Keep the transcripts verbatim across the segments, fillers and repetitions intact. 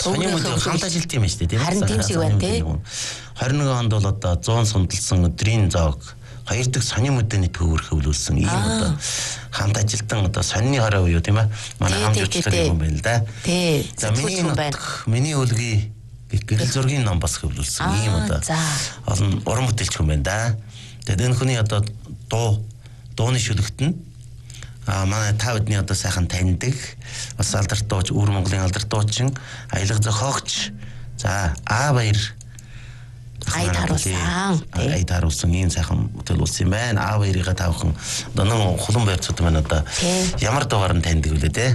Сони мөдөө хамт ажилт юм шүү дээ тийм. Харин тийм шиг байна тий. хоёр нэг онд бол одоо зуун сундалсан өдрийн зоог хоёр дахь сони мөдөний төвөр хөвлүүлсэн ийм одоо хамт ажилтан одоо сонины хороо юу тийм ээ. Манай хамт ажилладаг юм байна л да. Тий. За миний миний үлгий гэрэл зургийн ном бас хөвлүүлсэн ийм одоо олон уран бүтээлч юм байна да. Тэгээд энэ хүний одоо дуу дууны шүлэгт нь а манай та бидний одоо сайхан таньдаг бас алдарт дууч Өвөр Монголын алдарт дуучин аялга зохиогч за А баяр айд харуулсан айд харуулсан ийм сайхан бүтээл болсон юм байна. А баярыгаа тавхан одоо нэг хулан байрцууд маань одоо ямар дуугаар нь таньдаг үлээ те.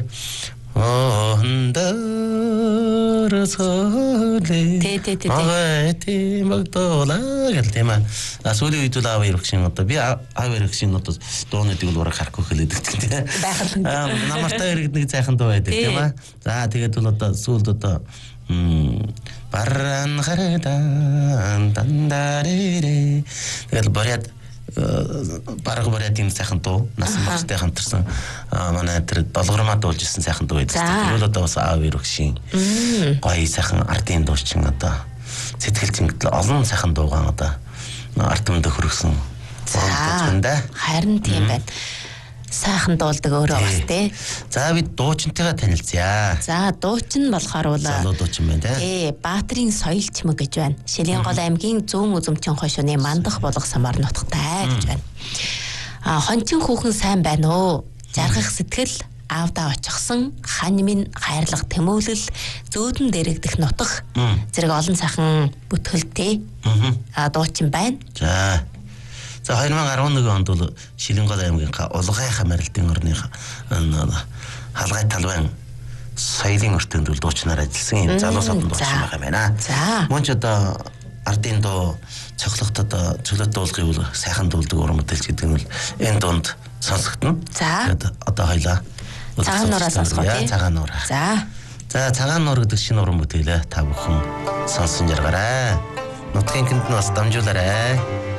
Тэ тэ тэ тэ магтола гэл тийм аа. Сүүлийн үед л А баяр гүшин одоо би А баяр гүшин одоо дуунуудыг л ураг харахгүй хэлээд өгдөг тийм. Аа намартай иргэдэг сайхан дуу байдаг тийм аа. За тэгээд бол одоо сүүлд одоо баран харадан дандарэре тэгэл бариад бараг бариад юм сайхан дуу насан багтай хамтарсан манай тэр долгормаа дуулж ирсэн сайхан дуу байдаг. Тэгвэл одоо бас А баяр гүшин гоё сайхан ардын дуучин одоо сэтгэл зүйн олон сайхан дуугаан одоо ард түмэнд хөргсөн. Харин тийм байна. Сайхан дуулдаг өөрөө бас тий. За бид дуучинтайгаа танилцъя. За дуучин болохоор бол залуу дуучин байна тий. тий. Баатрин соёл чимэг гэж байна. Шилэнгол аймгийн зүүн үзэмчин хошууны мандах болгох самар нутагтай гэж байна. А хончин хүүхэн сайн байна уу? Жаргах сэтгэл аавдаа очихсан хань минь хайрлах тэмүүлэл зөөдөн дэрэгдэх нутах зэрэг олон сайхан бүтгэлтэй а дуучин байна. За За хоёр мянга арван нэг онд бол Шилэнгол аймгийн Улгай хамаарлтын орны халгай талбайн соёлын өртөнд бол дуучнаар ажилласан юм залуусууд дуучин байгаа юм байна. Мөн ч одоо ардын дуу цоглогт одоо цөлөт дуулгын бол сайхан дуулдаг уран бүтээлч гэдэг нь бол энэ дунд сонсогдно. Тэгээд одоо хоёлаа цагаан нураас сонсгоо тий. Цагаан нуур. За. За цагаан нуур гэдэг шинэ уран бүтээлээ та бүхэн сонсон жаргаарай. Нутгийн кинд нь бас дамжуулаарай.